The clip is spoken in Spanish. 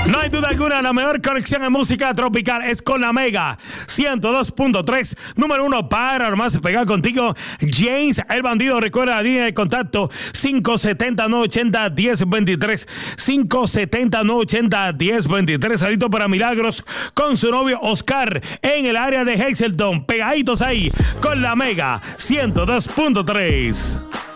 No hay duda alguna, la mejor conexión en música tropical es con la Mega 102.3, número 1 para nomás pegar contigo. James el Bandido, recuerda la línea de contacto 570-980-1023, 570-980-1023. Salito para Milagros con su novio Oscar en el área de Hexelton, pegaditos ahí con la Mega 102.3.